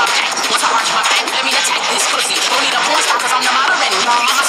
my back. Once I arch my back, let me attack this pussy. Don't need a porn star cause I'm the model and